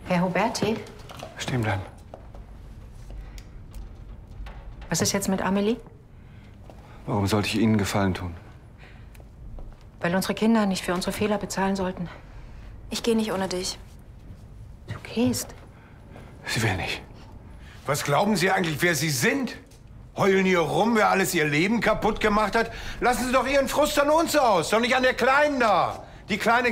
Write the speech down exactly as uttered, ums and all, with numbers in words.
Herr Huberti? Stehen bleiben. Was ist jetzt mit Amelie? Warum sollte ich Ihnen einen Gefallen tun? Weil unsere Kinder nicht für unsere Fehler bezahlen sollten. Ich gehe nicht ohne dich. Du gehst. Sie will nicht. Was glauben Sie eigentlich, wer Sie sind? Heulen hier rum, wer alles ihr Leben kaputt gemacht hat? Lassen Sie doch Ihren Frust an uns aus, doch nicht an der Kleinen da. Die Kleine